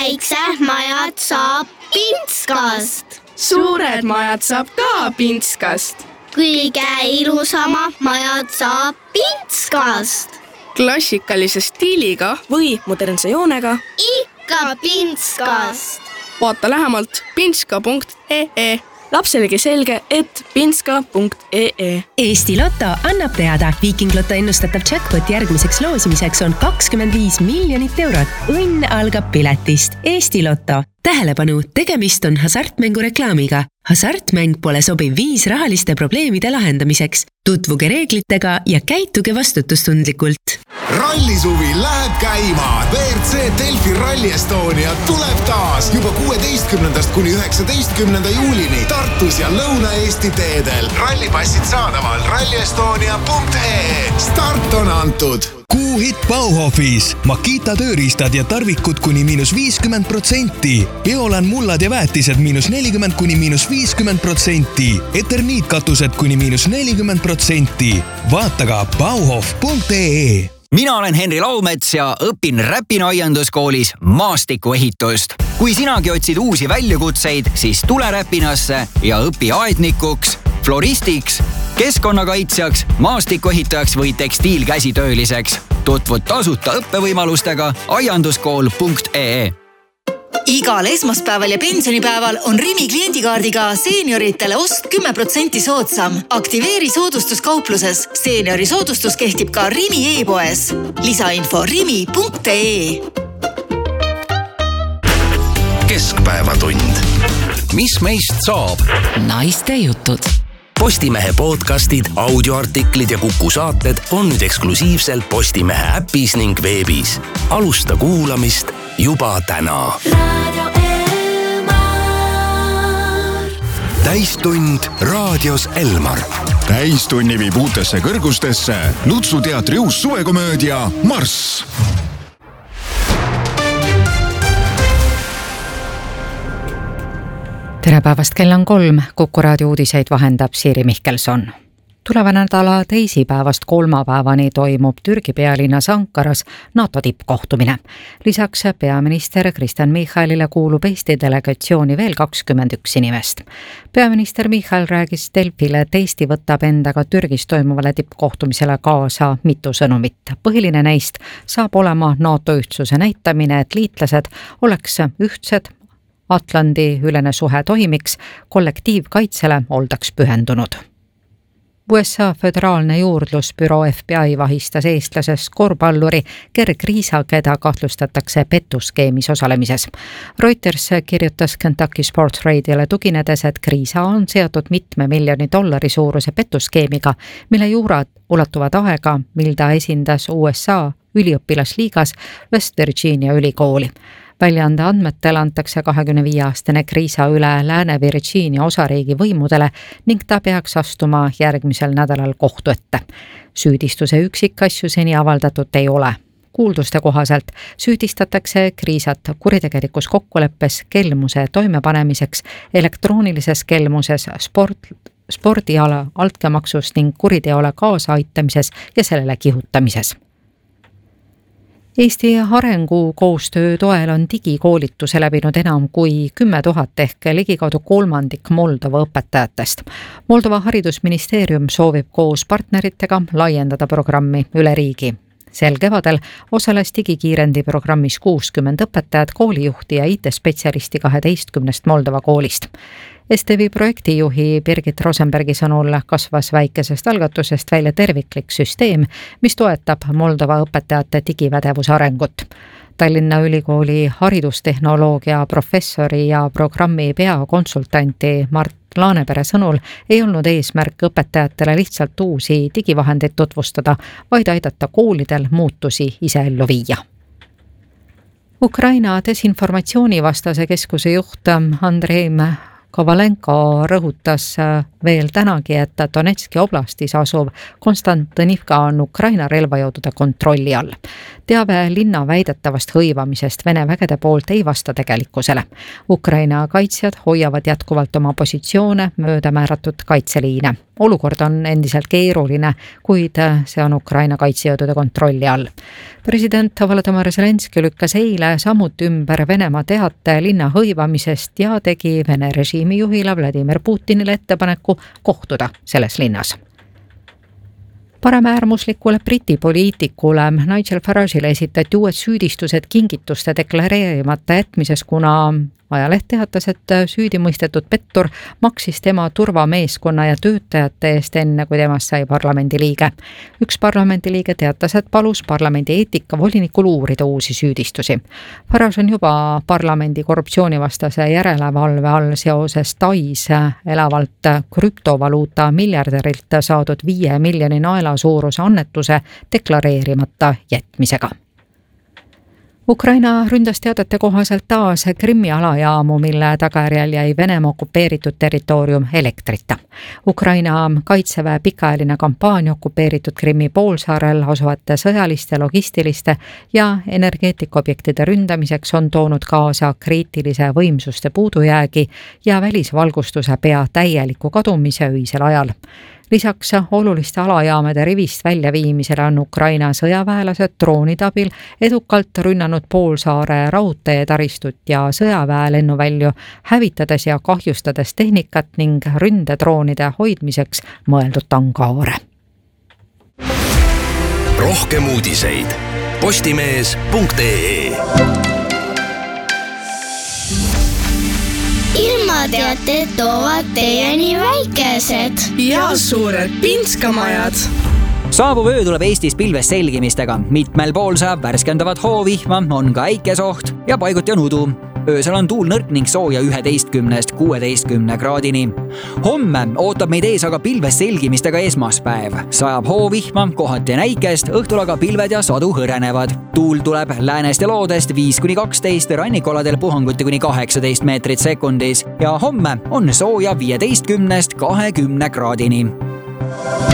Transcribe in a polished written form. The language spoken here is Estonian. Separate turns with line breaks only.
väiksed majad saab Pintskast.
Suured majad saab ka Pintskast.
Kõige ilusamad majad saab Pintskast.
Klassikalise stiiliga
või modernse joonega.
Ikka Pintskast.
Vaata lähemalt pintska.ee.
Lapselegi selge, et pintska.ee.
Eesti Lotto annab teada, Viiking Lotto ennustatav jackpot järgmiseks loosimiseks on 25 miljonit eurot. Õnn algab piletist. Eesti Lotto. Tähelepanu, tegemist on hasartmängu reklaamiga. Hasartmäng pole sobiv viis rahaliste probleemide lahendamiseks. Tutvuge reeglitega ja käituge vastutustundlikult.
Rallisuvi läheb käima. WRC Delfi Rally Estonia tuleb taas juba 16. kuni 19. juulini Tartus ja Lõuna-Eesti teedel. Rallipassid saadaval rallyestonia.ee. Start on antud.
Kuuhitt Bauhofis. Makita tööriistad ja tarvikud kuni -50%. Eolan mullad ja väetised -40 kuni -50%. Eterniitkatused kuni -40%. Vaata ka bauhof.ee.
Mina olen Henri Laumets ja õpin Räpina aianduskoolis maastikuehitust. Kui sinagi otsid uusi väljakutseid, siis tule Räpinasse ja õpi aednikuks, floristiks, keskkonnakaitsjaks, maastikuehitajaks või tekstiilkäsitööliseks. Tutvud tasuta õppevõimalustega aianduskool.ee.
Igal esmaspäeval ja pensionipäeval on Rimi kliendikaardiga seenioritele ost 10% soodsam. Aktiveeri soodustus kaupluses. Seeniori soodustus kehtib ka Rimi e-poes. Lisainfo rimi.ee.
Keskpäevatund. Mis meist saab?
Naiste jutud.
Postimehe podcastid, audioartiklid ja Kuku saated on nüüd eksklusiivselt Postimehe äpis ning veebis. Alusta kuulamist juba täna. Täistund raadios Elmar.
Täistunni viib uutesse kõrgustesse Lutsu teatri uus suvekomöödia Marss.
Tere päevast, kell on 3. Kuku raadio uudiseid vahendab Siiri Mihkelson. Tuleva nädala teisipäevast kolmapäevani toimub Türgi pealinnas Ankaras NATO tippkohtumine. Lisaks peaminister Kristen Michalile kuulub Eesti delegatsiooni veel 21 inimest. Peaminister Michal räägis Delfile, et Eesti võtab endaga Türgis toimuvale tippkohtumisele kaasa mitu sõnumit. Põhiline neist saab olema NATO ühtsuse näitamine, et liitlased oleks ühtsed, Atlandi ülene suhe toimiks, kollektiivkaitsele oldaks pühendunud. USA föderaalne juurdlusbüroo FBI vahistas eestlasest korvpalluri Gerg Riisa, keda kahtlustatakse pettuskeemis osalemises. Reuters kirjutas Kentucky Sports Radiole tuginedes, et Riisa on seotud $1 miljoni suuruse pettuskeemiga, mille juurad ulatuvad aega, mil ta esindas USA üliõpilasliigas West Virginia ülikooli. Väljaande andmetel antakse 25-aastane Kriisa üle Lääne-Virginia osariigi võimudele ning ta peaks astuma järgmisel nädalal kohtu ette. Süüdistuse üksikasju seni avaldatud ei ole. Kuulduste kohaselt süüdistatakse Kriisat kuritegelikus kokkuleppes kelmuse toimepanemiseks, elektroonilises kelmuses, spordiala altkäemaksus ning kuriteole kaasaaitamises ja sellele kihutamises. Eesti arengukoostöö toel on digikoolituse läbinud enam kui 10 000 ehk ligikaudu kolmandik Moldova õpetajatest. Moldova haridusministeerium soovib koos partneritega laiendada programmi üle riigi. Sel kevadel osales digikiirendi programmis 60 õpetajat, koolijuhti ja IT-spetsialisti 12 Moldova koolist. STV projektijuhi Birgit Rosenbergi sõnul kasvas väikesest algatusest välja terviklik süsteem, mis toetab Moldova õpetajate digipädevuse arengut. Tallinna Ülikooli haridustehnoloogia professori ja programmi peakonsultanti Mart Laanepere sõnul ei olnud eesmärk õpetajatele lihtsalt uusi digivahendeid tutvustada, vaid aidata koolidel muutusi ise ellu viia. Ukraina desinformatsioonivastase keskuse juht Andrei Kovalenko rõhutas veel tänagi, et Donetski oblastis asuv Konstantinivka on Ukraina relvajõudude kontrolli all. Teave linna väidetavast hõivamisest Vene vägede poolt ei vasta tegelikkusele. Ukraina kaitsjad hoiavad jätkuvalt oma positsioone mööda määratud kaitseliine. olukord on endiselt keeruline, kuid see on Ukraina kaitsejõudude kontrolli all. President Volodymyr Zelenski lükkas eile samuti ümber Venemaa teate linna hõivamisest ja tegi Vene režiimi juhile Vladimir Putinile ettepaneku kohtuda selles linnas. Paremäärmuslikule Briti poliitikule Nigel Farage'ile esitati uued süüdistused kingituste deklareerimata jätmises, kuna ajaleht teatas, et süüdi mõistetud pettur maksis tema turvameeskonna ja töötajate eest enne, kui temast sai parlamendiliige. Üks parlamendiliige teatas, et palus parlamendi eetikavolinikul uurida uusi süüdistusi. Farage on juba parlamendi korruptsioonivastase järelevalve all seoses Tais elavalt krüptovaluuta miljardärilt saadud 5 miljoni naela suuruse annetuse deklareerimata jätmisega. Ukraina ründas teadete kohaselt taas Krimmi alajaamu, mille tagajärjel jäi Venemaa okupeeritud territoorium elektrita. Ukraina kaitseväe pikaajaline kampaania okupeeritud Krimmi poolsaarel asuvate sõjaliste, logistiliste ja energeetikaobjektide ründamiseks on toonud kaasa kriitilise võimsuste puudujäägi ja välisvalgustuse pea täieliku kadumise öisel ajal. Lisaks oluliste alajaamade rivist väljaviimisele on Ukraina sõjaväelased droonide abil edukalt rünnanud poolsaare raudteetaristut ja sõjaväe lennuvälju, hävitades ja kahjustades tehnikat ning ründedroonide hoidmiseks mõeldud angaare.
Rohkem uudiseid postimees.ee.
Ilmateated toovad teieni väikesed
ja suured pinskamajad.
Saabuv öö tuleb Eestis pilves selgimistega. Mitmel pool saab värskendavad hoovihma, on ka äikesoht ja paiguti on udu. Öösel on tuul nõrk ning sooja 11–16 kraadini. Homme ootab meid ees aga pilves selgimistega esmaspäev. Sajab hoovihma, kohati on äikest, õhtul aga pilved ja sadu hõrenevad. Tuul tuleb läänest ja loodest 5–12, rannikoladel puhanguti kuni 18 meetrit sekundis ja homme on sooja 15–20 kraadini.